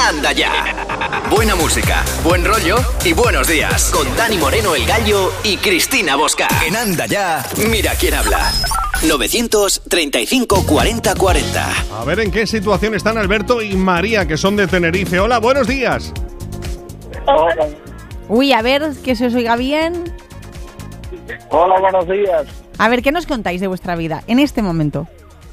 Anda Ya. Buena música, buen rollo y buenos días. Con Dani Moreno, el Gallo, y Cristina Bosca. En Anda Ya, mira quién habla. 935 40 40. A ver en qué situación están Alberto y María, que son de Tenerife. Hola, buenos días. Hola. Uy, a ver, que se os oiga bien. Hola, buenos días. A ver, ¿qué nos contáis de vuestra vida en este momento?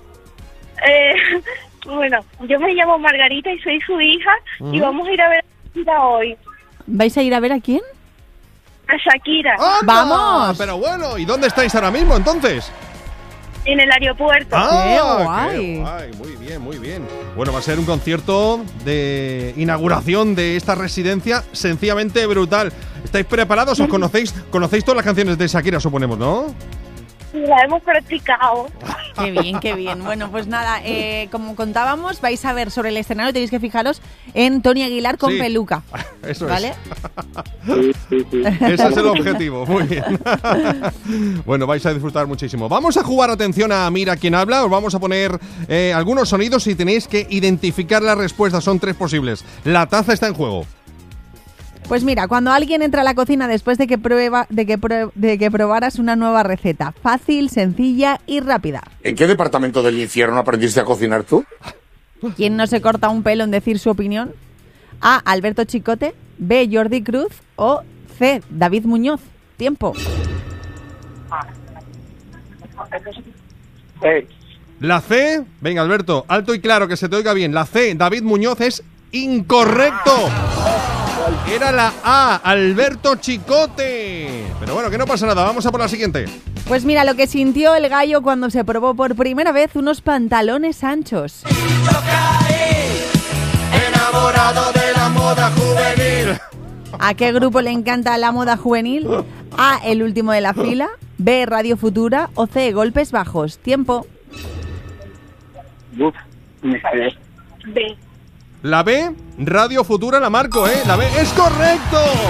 Bueno, yo me llamo Margarita y soy su hija y vamos a ir a ver a Shakira hoy. ¿Vais a ir a ver a quién? A Shakira. ¡Anda! ¡Vamos! Pero bueno, ¿y dónde estáis ahora mismo entonces? En el aeropuerto. ¡Qué guay! ¡Qué guay! Muy bien, muy bien. Bueno, va a ser un concierto de inauguración de esta residencia sencillamente brutal. ¿Estáis preparados? ¿Os conocéis todas las canciones de Shakira, suponemos, no? La hemos practicado. Qué bien, qué bien. Bueno, pues nada, como contábamos, vais a ver sobre el escenario, tenéis que fijaros en Tony Aguilar con Sí. peluca. Eso ¿Vale? Sí. Ese es el objetivo, muy bien. Bueno, vais a disfrutar muchísimo. Vamos a jugar, atención a Mira quién habla. Os vamos a poner algunos sonidos y tenéis que identificar la respuesta. Son 3 posibles. La taza está en juego. Pues mira, cuando alguien entra a la cocina después de que probaras una nueva receta, fácil, sencilla y rápida. ¿En qué departamento del infierno aprendiste a cocinar tú? ¿Quién no se corta un pelo en decir su opinión? A. Alberto Chicote, B. Jordi Cruz o C. David Muñoz. Tiempo. La C, venga Alberto, alto y claro, que se te oiga bien. La C, David Muñoz, es incorrecto. Era la A, Alberto Chicote. Pero bueno, que no pasa nada, vamos a por la siguiente. Pues mira lo que sintió el gallo cuando se probó por primera vez unos pantalones anchos. Enamorado de la moda juvenil. ¿A qué grupo le encanta la moda juvenil? A. El último de la fila, B. Radio Futura o C. Golpes bajos. Tiempo. B. La B, Radio Futura, la marco, ¿eh? La B es correcto.